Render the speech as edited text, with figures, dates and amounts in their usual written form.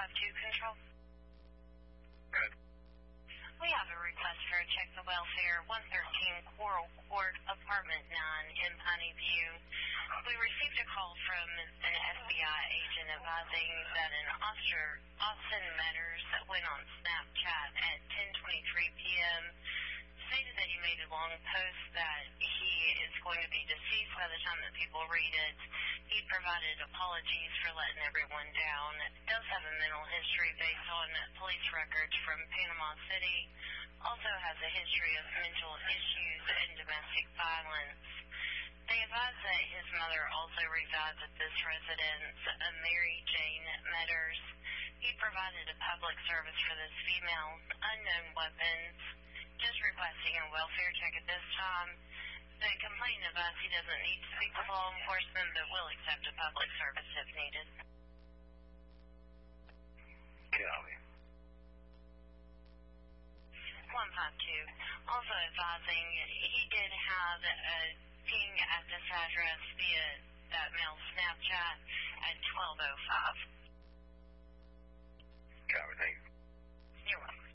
152 control. Good. We have a request for a check the welfare, 113 Coral Court, apartment 9 in Piney View. We received a call from an FBI agent advising that an Austin Metters that went on Snapchat at 10:23 p.m. stated that he made a long post that he is going to be deceased by the time that people read it. He provided apologies for letting everyone down. Does have a mental history based on police records from Panama City. Also has a history of mental issues and domestic violence. They advise that his mother also resides at this residence, Mary Jane Metters. He provided a public service for this female, unknown weapons, just requesting a welfare check at this time. The complainant advised he doesn't need to speak with law enforcement, but will accept a public service if needed. Copy. 152. Also advising he did have a ping at this address via that male Snapchat at 12:05.